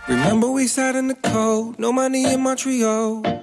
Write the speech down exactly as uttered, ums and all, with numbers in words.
Remember we sat in the cold, no money in Montreal.